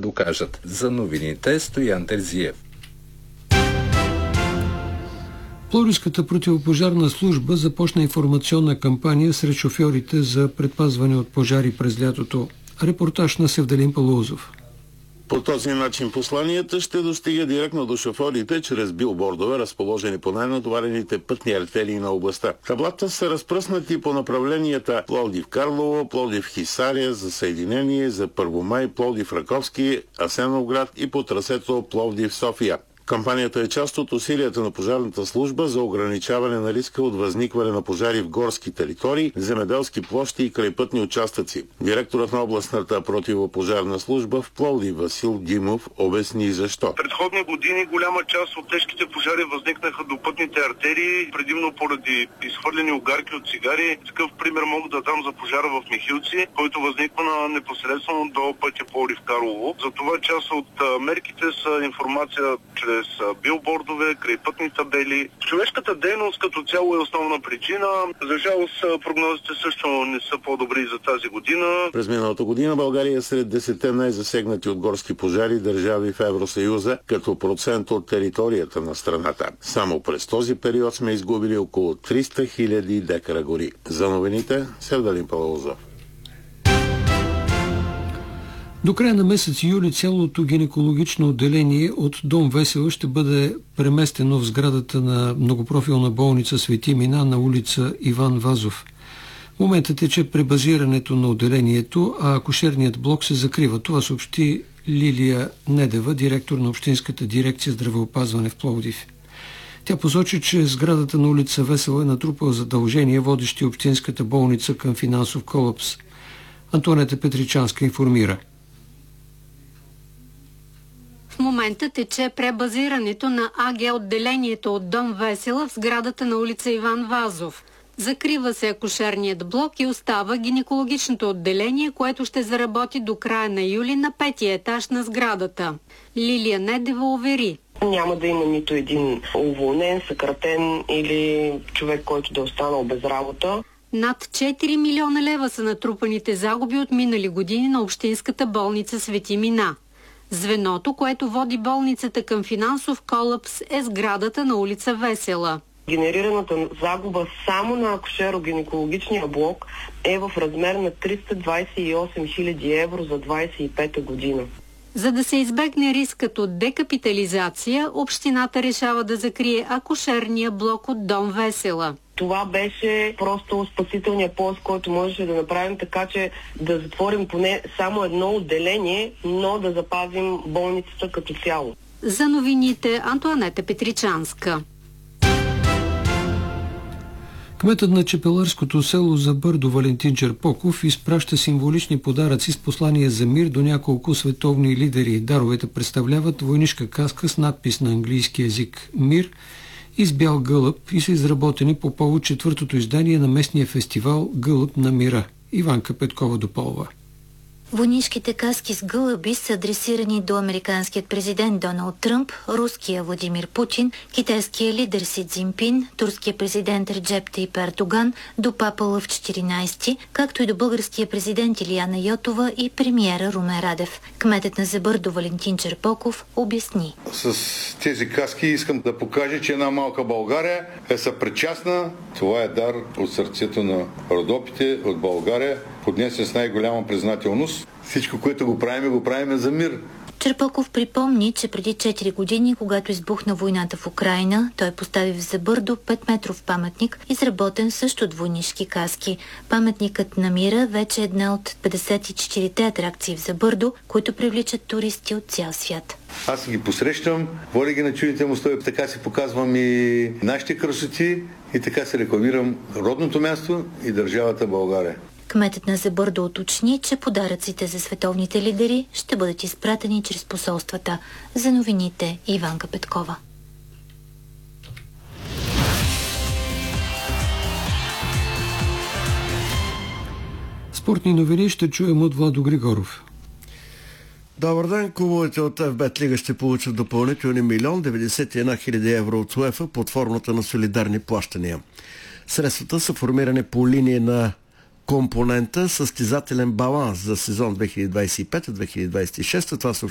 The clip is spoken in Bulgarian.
докажат. За новините Стоян Терзиев. Пловдивската противопожарна служба започна информационна кампания сред шофьорите за предпазване от пожари през лятото. Репортаж на Севдалин Палаузов. По този начин посланията ще достига директно до шофьорите чрез билбордове, разположени по най-натоварените пътни артерии на областта. Таблата са разпръснати по направленията Пловдив-Карлово, Пловдив-Хисаря за съединение, за Първомай, Пловдив-Раковски, Асеновград и по трасето Пловдив-София. Кампанията е част от усилията на пожарната служба за ограничаване на риска от възникване на пожари в горски територии, земеделски площи и крайпътни участъци. Директорът на областната противопожарна служба в Пловдив Васил Димов обясни защо. Предходни години голяма част от тежките пожари възникнаха до пътните артерии, предимно поради изхвърлени огарки от цигари. Такъв пример мога да дам за пожара в Михилци, който възниква непосредствено до пътя Пловдив-Карлово. Затова част от мерките са информация чрез билбордове, крайпътни табели. Човешката дейност като цяло е основна причина. За жалост прогнозите също не са по-добри за тази година. През миналата година България е сред 10 най-засегнати от горски пожари държави в Евросъюза като процент от територията на страната. Само през този период сме изгубили около 300 000 декара гори. За новините Севдалин Палаузов. До края на месец юли цялото гинекологично отделение от Дом Весела ще бъде преместено в сградата на многопрофилна болница Свети Мина на улица Иван Вазов. В момента тече пребазирането на отделението, а акушерният блок се закрива. Това съобщи Лилия Недева, директор на Общинската дирекция здравеопазване в Пловдив. Тя посочи, че сградата на улица Весела е натрупала задължения, водещи общинската болница към финансов колапс. Антоанета Петричанска информира. В момента тече пребазирането на АГ отделението от Дом Весела в сградата на улица Иван Вазов. Закрива се акушерният блок и остава гинекологичното отделение, което ще заработи до края на юли на 5-ти етаж на сградата. Лилия Недева увери. Няма да има нито един уволнен, съкратен или човек, който да е останал без работа. Над 4 милиона лева са натрупаните загуби от минали години на общинската болница Свети Мина. Звеното, което води болницата към финансов колапс, е сградата на улица Весела. Генерираната загуба само на акушеро-гинекологичния блок е в размер на 328 000 евро за 25-та година. За да се избегне рискът от декапитализация, общината решава да закрие акушерния блок от Дом Весела. Това беше просто спасителният пост, който можеше да направим, така че да затворим поне само едно отделение, но да запазим болницата като цяло. За новините Антоанета Петричанска. Кметът на чепеларското село Забърдо Валентин Черпоков изпраща символични подаръци с послания за мир до няколко световни лидери. Даровете представляват войнишка каска с надпис на английски език «Мир» и с бял гълъб и са изработени по повод 4-то издание на местния фестивал «Гълъб на мира». Иванка Петкова допълва. Войнишките каски с гълъби са адресирани до американският президент Доналд Тръмп, руския Владимир Путин, китайския лидер Си Цзинпин, турския президент Реджеп Тайип Ердоган, до папа Лъв 14, както и до българския президент Илияна Йотова и премиера Румен Радев. Кметът на Забърдо Валентин Черпоков обясни. С тези каски искам да покажа, че една малка България е съпричастна. Това е дар от сърцето на Родопите, от България, поднесе с най-голяма признателност. Всичко, което го правим за мир. Черпоков припомни, че преди 4 години, когато избухна войната в Украйна, той постави в Забърдо 5-метров паметник, изработен също от войнишки каски. Паметникът на мира вече е една от 54-те атракции в Забърдо, които привличат туристи от цял свят. Аз ги посрещам, воля ги на чудните мостове, така си показвам и нашите красоти и така се рекламирам родното място и държавата България. Кметът на Забърдо уточни, че подаръците за световните лидери ще бъдат изпратени чрез посолствата. За новините Иванка Петкова. Спортни новини ще чуем от Владо Григоров. Добър ден, клубовете от ФБЕТ Лига ще получат допълнителни 1 91 000 евро от УЕФА под формата на солидарни плащания. Средствата са формирани по линия на компонента състезателен баланс за сезон 2025-2026. Това съобщи